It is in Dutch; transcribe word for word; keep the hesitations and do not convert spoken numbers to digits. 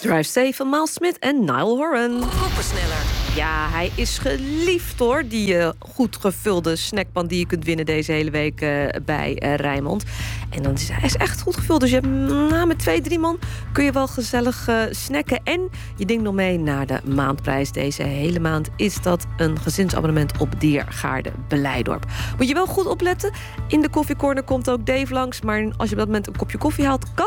Drive Safe van Miles Smith en Niall Horan. Groepensneller. Ja, hij is geliefd hoor, die uh, goed gevulde snackpan die je kunt winnen deze hele week uh, bij uh, Rijnmond. En dan is hij is echt goed gevuld, dus je hebt, nou, met twee, drie man kun je wel gezellig uh, snacken. En je denkt nog mee naar de maandprijs. Deze hele maand is dat een gezinsabonnement op Diergaarde Beleidorp. Moet je wel goed opletten. In de koffiecorner komt ook Dave langs, maar als je op dat moment een kopje koffie haalt, kan